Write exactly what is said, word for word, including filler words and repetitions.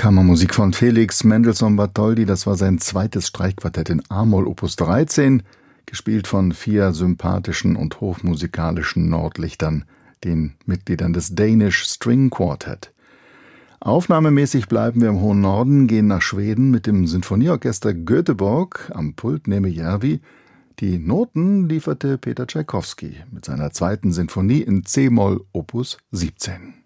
Kammermusik von Felix Mendelssohn Bartholdy, das war sein zweites Streichquartett in a-Moll Opus dreizehn, gespielt von vier sympathischen und hochmusikalischen Nordlichtern, den Mitgliedern des Danish String Quartet. Aufnahmemäßig bleiben wir im hohen Norden, gehen nach Schweden mit dem Sinfonieorchester Göteborg, am Pult Neme Järvi. Die Noten lieferte Peter Tschaikowski mit seiner zweiten Sinfonie in c-Moll Opus siebzehn.